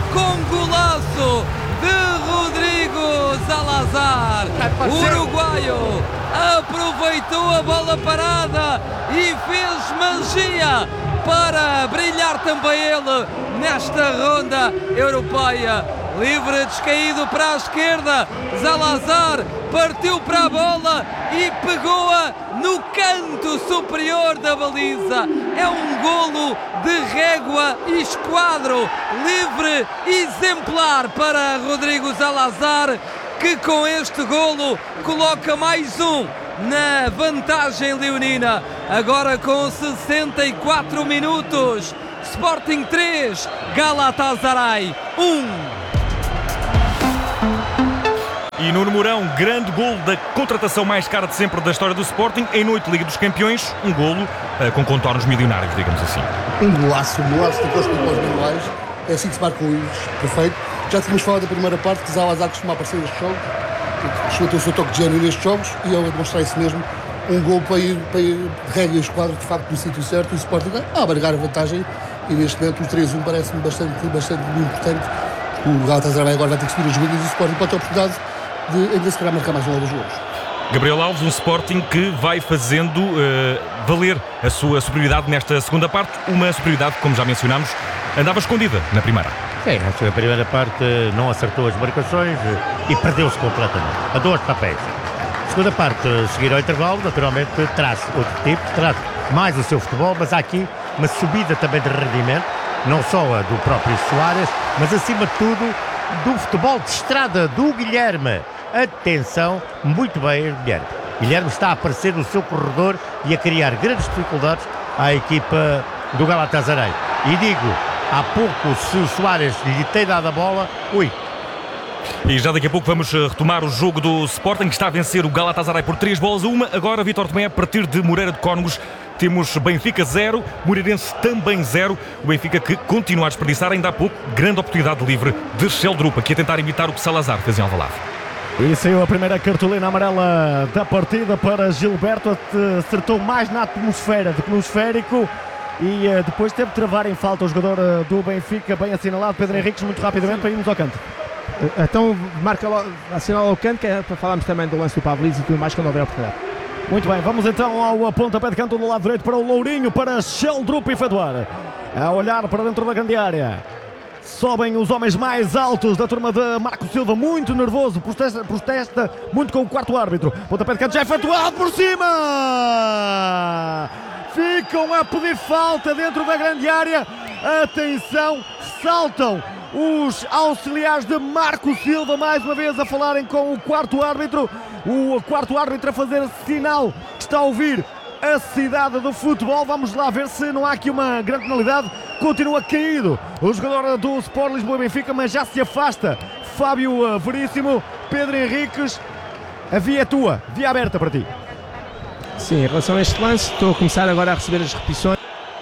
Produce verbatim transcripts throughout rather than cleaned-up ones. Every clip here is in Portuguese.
com golaço de Rodrigo Salazar. O uruguaio aproveitou a bola parada e fez magia para brilhar também ele nesta ronda europeia. Livre, descaído para a esquerda, Salazar partiu para a bola e pegou-a no canto superior da baliza. É um golo de régua e esquadro, livre, exemplar para Rodrigo Salazar, que com este golo coloca mais um na vantagem leonina. Agora com sessenta e quatro minutos, Sporting três, Galatasaray um. E Nuno Mourão, grande golo da contratação mais cara de sempre da história do Sporting, em noite de Liga dos Campeões, um golo uh, com contornos milionários, digamos assim. Um golaço, um golaço daqueles tipos manuais, é assim que se marca o Ives, perfeito. Já tínhamos falado da primeira parte, que Salazar costuma aparecer neste jogo, costuma ter o seu toque de gênio nestes jogos, e ele a demonstrar isso mesmo, um golo para ir, para ir de régua e esquadro, de facto, no sítio certo, e o Sporting a abargar a vantagem, e neste momento o três a um parece-me bastante, bastante importante. O Galatasaray agora vai ter que subir as jogadas e o Sporting pode ter a oportunidade de ainda se calhar marcar mais um ou dois golos. Gabriel Alves, um Sporting que vai fazendo uh, valer a sua superioridade nesta segunda parte, uma superioridade que, como já mencionámos, andava escondida na primeira. Sim, na primeira parte não acertou as marcações e perdeu-se completamente, a dois papéis. Segunda parte, seguir ao intervalo, naturalmente traz outro tipo, traz mais o seu futebol, mas há aqui uma subida também de rendimento, não só a do próprio Soares, mas acima de tudo do futebol de estrada do Guilherme. Atenção, muito bem, Guilherme. Guilherme está a aparecer no seu corredor e a criar grandes dificuldades à equipa do Galatasaray. E digo, há pouco, se o Soares lhe tem dado a bola, ui. E já daqui a pouco vamos retomar o jogo do Sporting, que está a vencer o Galatasaray por três bolas a uma. Agora, Vítor Tomé, a partir de Moreira de Cónegos, temos Benfica zero, Moreirense também zero. O Benfica que continua a desperdiçar, ainda há pouco, grande oportunidade livre de Sheldrup, aqui a tentar imitar o que Salazar fez em Alvalade. E saiu a primeira cartolina amarela da partida para Gilberto, acertou mais na atmosfera do que no esférico e uh, depois teve de travar em falta o jogador uh, do Benfica, bem assinalado, Pedro Henriques, muito rapidamente para irmos ao canto. Então marca assinala ao canto, que é para falarmos também do lance do Pavlis e tudo mais quando houver oportunidade. Muito bem, vamos então ao pontapé de canto do lado direito para o Lourinho, para Sheldrup efetuar. A olhar para dentro da grande área. Sobem os homens mais altos da turma de Marco Silva, muito nervoso, protesta, protesta muito com o quarto árbitro. Pontapé de canto já efetuado por cima! Ficam a pedir falta dentro da grande área. Atenção, saltam os auxiliares de Marco Silva, mais uma vez a falarem com o quarto árbitro. O quarto árbitro a fazer sinal que está a ouvir a cidade do futebol. Vamos lá ver se não há aqui uma grande penalidade. Continua caído o jogador do Sport Lisboa e Benfica, mas já se afasta Fábio Veríssimo. Pedro Henriques, a via é tua, via aberta para ti. Sim, em relação a este lance, estou a começar agora a receber as repetições.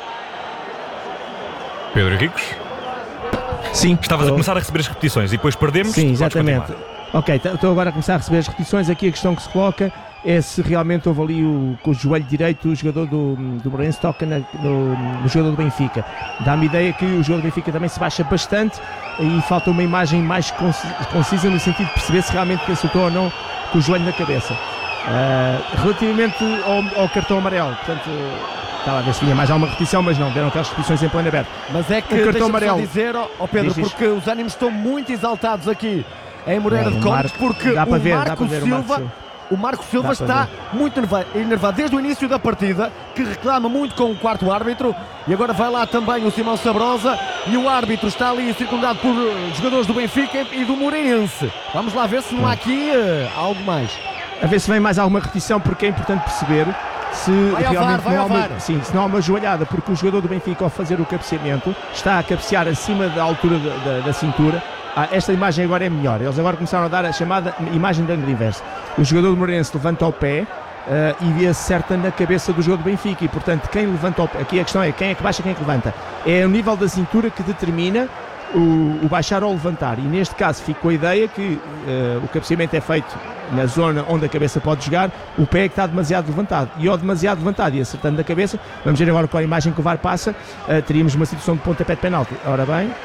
Pedro Henriques? Sim. Estavas estou... a começar a receber as repetições e depois perdemos. Sim, exatamente. Ok, estou agora a começar a receber as repetições. Aqui a questão que se coloca é se realmente houve ali o, com o joelho direito o jogador do, do Moreirense toca na, no, no jogador do Benfica. Dá-me ideia que o jogador do Benfica também se baixa bastante e falta uma imagem mais concisa no sentido de perceber se realmente acertou ou não com o joelho na cabeça. Uh, relativamente ao, ao cartão amarelo, portanto, estava a ver se vinha mais alguma repetição, mas não, deram aquelas repetições em plano aberto. Mas é que o cartão amarelo dizer, ó oh Pedro, diz, porque os ânimos estão muito exaltados aqui em Moreira não, de Cónegos, porque dá para o, ver, Marco dá para ver, Silva, o Marco Silva o Marco Silva está muito enervado desde o início da partida, que reclama muito com o quarto árbitro, e agora vai lá também o Simão Sabrosa, e o árbitro está ali circundado por jogadores do Benfica e do Moreirense. Vamos lá ver se não há aqui uh, algo mais. A ver se vem mais alguma repetição, porque é importante perceber se vai realmente var, não, há uma, var. sim, se não há uma joelhada, porque o jogador do Benfica, ao fazer o cabeceamento, está a cabecear acima da altura da, da, da cintura. Ah, esta imagem agora é melhor. Eles agora começaram a dar a chamada imagem de ângulo inverso. O jogador do Moreirense levanta o pé uh, e acerta na cabeça do jogador do Benfica, e portanto quem levanta o pé, aqui a questão é quem é que baixa, quem é que levanta. É o nível da cintura que determina o, o baixar ou levantar, e neste caso ficou a ideia que uh, o cabeceamento é feito na zona onde a cabeça pode jogar, o pé é que está demasiado levantado, e ao demasiado levantado e acertando na cabeça, vamos ver agora com a imagem que o V A R passa, uh, teríamos uma situação de pontapé de penalti. Ora bem,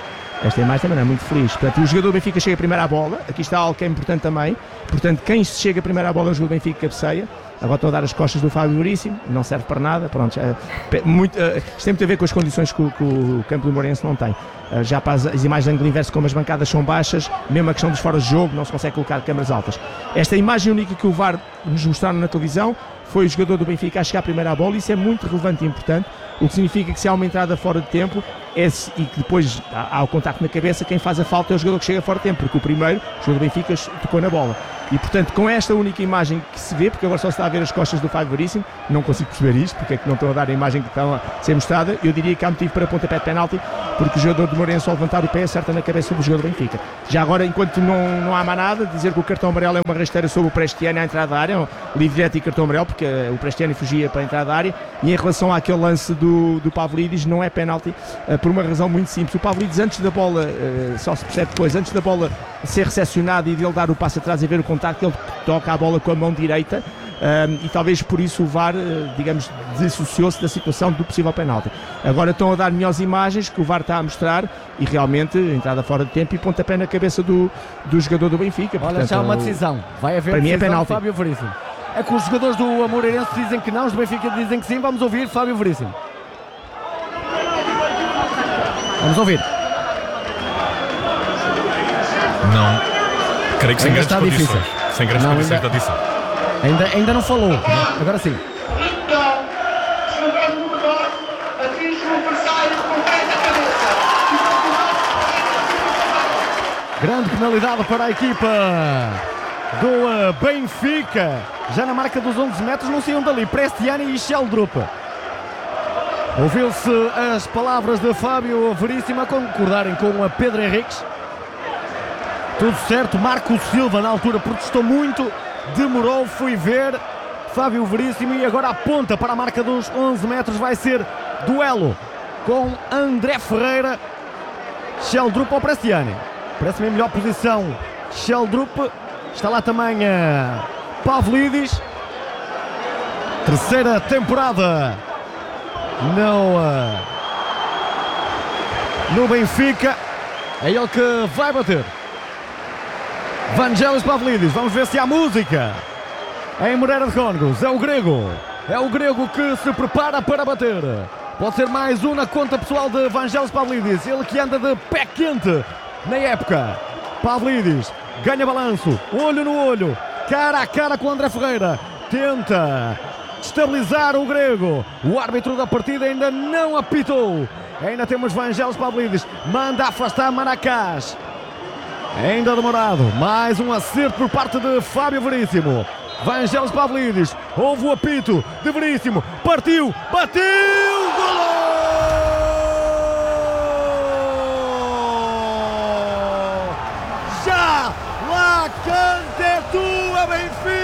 Esta imagem também não é muito feliz. Portanto, o jogador do Benfica chega primeiro à bola. Aqui está algo que é importante também. Portanto, quem chega primeiro à bola é o jogador do Benfica que cabeceia. Agora estão a dar as costas do Fábio Veríssimo, não serve para nada. Pronto, já, muito, uh, isto tem muito a ver com as condições que o, que o campo do Moreirense não tem. Uh, já para as, as imagens de ângulo inverso, como as bancadas são baixas, mesmo a questão dos fora de jogo, não se consegue colocar câmaras altas. Esta imagem única que o V A R nos mostraram na televisão foi o jogador do Benfica a chegar primeiro à bola. Isso é muito relevante e importante, o que significa que se há uma entrada fora de tempo esse, e que depois há, há o contacto na cabeça, quem faz a falta é o jogador que chega fora de tempo, porque o primeiro, o jogador do Benfica, tocou na bola. E portanto, com esta única imagem que se vê, porque agora só se está a ver as costas do Fábio Veríssimo, não consigo perceber isto, porque é que não estão a dar a imagem que estão a ser mostrada, eu diria que há motivo para pontapé de penalti, porque o jogador do Moreirense ao levantar o pé acerta na cabeça do jogador do Benfica. Já agora, enquanto não, não há mais nada, dizer que o cartão amarelo é uma rasteira sobre o Prestiani à entrada da área, um livre direto e cartão amarelo, porque uh, o Prestiani fugia para a entrada da área, e em relação àquele lance do, do Pavlidis, não é penalti, uh, por uma razão muito simples. O Pavlidis, antes da bola, uh, só se percebe depois, antes da bola ser recepcionada e dele dar o passo atrás e ver o contacto, ele toca a bola com a mão direita, um, e talvez por isso o V A R, digamos, dissociou-se da situação do possível penalti. Agora estão a dar melhores imagens que o V A R está a mostrar e realmente entrada fora de tempo e pontapé na cabeça do, do jogador do Benfica. Olha, portanto, já há uma o, decisão, vai haver para mim é decisão penalti. de Fábio Veríssimo. É que os jogadores do Moreirense dizem que não, os do Benfica dizem que sim. Vamos ouvir Fábio Veríssimo. Vamos ouvir. Não, creio que sem Ainda grandes está condições. difícil. Sem grandes Não, condições ainda- de adição. Ainda, ainda não falou. Agora sim. Então, se não faz o melhor, atinge o adversário com o pé na cabeça. Grande penalidade para a equipa do uh, Benfica. Já na marca dos onze metros, não saiam dali. Prestiani e Sheldrup. Ouviu-se as palavras de Fábio Veríssimo a concordarem com a Pedro Henriques. Tudo certo. Marco Silva na altura protestou muito, demorou, fui ver. Fábio Veríssimo e agora aponta para a marca dos onze metros. Vai ser duelo com André Ferreira. Sheldrup ou Prestiani? Parece-me a melhor posição Sheldrup. Está lá também uh, Pavlidis. Terceira temporada no, uh, no Benfica. É ele que vai bater. Vangelis Pavlidis. Vamos ver se há música em Moreira de Cónegos. É o grego. É o grego que se prepara para bater. Pode ser mais um na conta pessoal de Vangelis Pavlidis. Ele que anda de pé quente na época. Pavlidis ganha balanço. Olho no olho. Cara a cara com o André Ferreira. Tenta estabilizar o grego. O árbitro da partida ainda não apitou. Ainda temos Vangelis Pavlidis. Manda afastar Maracás. Ainda demorado. Mais um acerto por parte de Fábio Veríssimo. Vangelis Pavlidis. Houve o apito de Veríssimo. Partiu. Bateu. Golo! Já! La cante tua, Benfica!